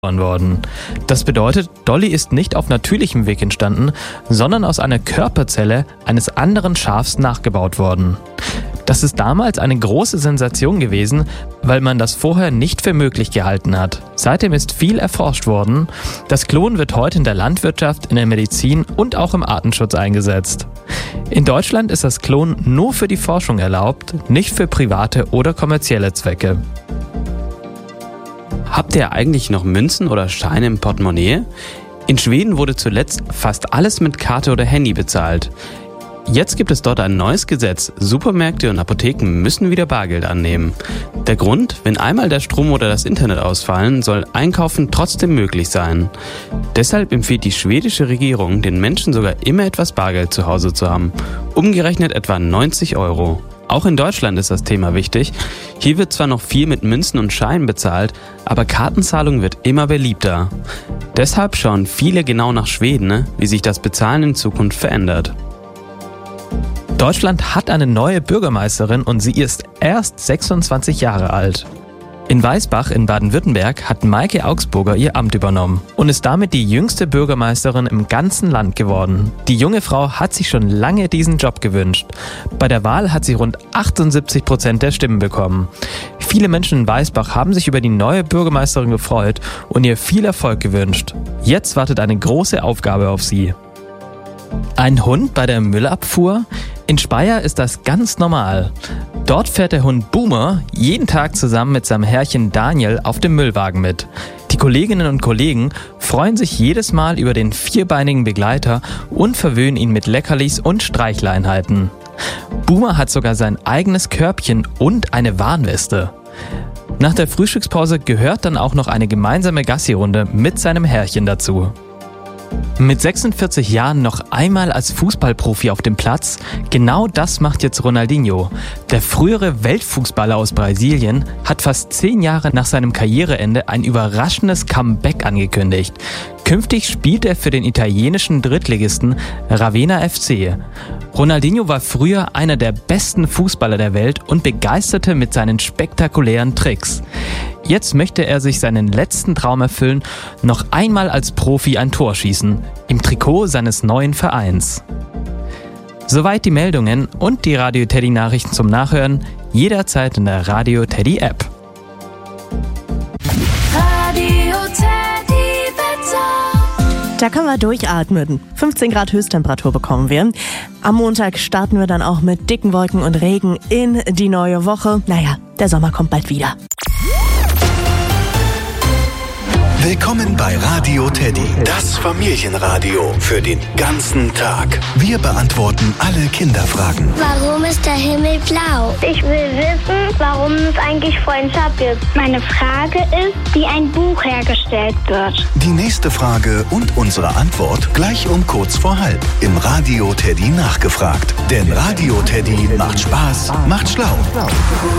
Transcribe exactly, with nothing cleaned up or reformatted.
worden. Das bedeutet, Dolly ist nicht auf natürlichem Weg entstanden, sondern aus einer Körperzelle eines anderen Schafs nachgebaut worden. Das ist damals eine große Sensation gewesen, weil man das vorher nicht für möglich gehalten hat. Seitdem ist viel erforscht worden. Das Klonen wird heute in der Landwirtschaft, in der Medizin und auch im Artenschutz eingesetzt. In Deutschland ist das Klonen nur für die Forschung erlaubt, nicht für private oder kommerzielle Zwecke. Habt ihr eigentlich noch Münzen oder Scheine im Portemonnaie? In Schweden wurde zuletzt fast alles mit Karte oder Handy bezahlt. Jetzt gibt es dort ein neues Gesetz. Supermärkte und Apotheken müssen wieder Bargeld annehmen. Der Grund: Wenn einmal der Strom oder das Internet ausfallen, soll Einkaufen trotzdem möglich sein. Deshalb empfiehlt die schwedische Regierung, den Menschen sogar immer etwas Bargeld zu Hause zu haben. Umgerechnet etwa neunzig Euro. Auch in Deutschland ist das Thema wichtig. Hier wird zwar noch viel mit Münzen und Scheinen bezahlt, aber Kartenzahlung wird immer beliebter. Deshalb schauen viele genau nach Schweden, wie sich das Bezahlen in Zukunft verändert. Deutschland hat eine neue Bürgermeisterin und sie ist erst sechsundzwanzig Jahre alt. In Weißbach in Baden-Württemberg hat Maike Augsburger ihr Amt übernommen und ist damit die jüngste Bürgermeisterin im ganzen Land geworden. Die junge Frau hat sich schon lange diesen Job gewünscht. Bei der Wahl hat sie rund achtundsiebzig Prozent der Stimmen bekommen. Viele Menschen in Weißbach haben sich über die neue Bürgermeisterin gefreut und ihr viel Erfolg gewünscht. Jetzt wartet eine große Aufgabe auf sie. Ein Hund bei der Müllabfuhr? In Speyer ist das ganz normal. Dort fährt der Hund Boomer jeden Tag zusammen mit seinem Herrchen Daniel auf dem Müllwagen mit. Die Kolleginnen und Kollegen freuen sich jedes Mal über den vierbeinigen Begleiter und verwöhnen ihn mit Leckerlis und Streichleinheiten. Boomer hat sogar sein eigenes Körbchen und eine Warnweste. Nach der Frühstückspause gehört dann auch noch eine gemeinsame Gassi-Runde mit seinem Herrchen dazu. Mit sechsundvierzig Jahren noch einmal als Fußballprofi auf dem Platz, genau das macht jetzt Ronaldinho. Der frühere Weltfußballer aus Brasilien hat fast zehn Jahre nach seinem Karriereende ein überraschendes Comeback angekündigt. Künftig spielt er für den italienischen Drittligisten Ravenna F C. Ronaldinho war früher einer der besten Fußballer der Welt und begeisterte mit seinen spektakulären Tricks. Jetzt möchte er sich seinen letzten Traum erfüllen, noch einmal als Profi ein Tor schießen, im Trikot seines neuen Vereins. Soweit die Meldungen und die Radio Teddy Nachrichten zum Nachhören, jederzeit in der Radio Teddy App. Radio Teddy Wetter. Da können wir durchatmen. fünfzehn Grad Höchsttemperatur bekommen wir. Am Montag starten wir dann auch mit dicken Wolken und Regen in die neue Woche. Naja, der Sommer kommt bald wieder. Willkommen bei Radio Teddy, das Familienradio für den ganzen Tag. Wir beantworten alle Kinderfragen. Warum ist der Himmel blau? Ich will wissen, warum es eigentlich Freundschaft gibt. Meine Frage ist, wie ein Buch hergestellt wird. Die nächste Frage und unsere Antwort gleich um kurz vor halb im Radio Teddy nachgefragt. Denn Radio Teddy macht Spaß, macht schlau.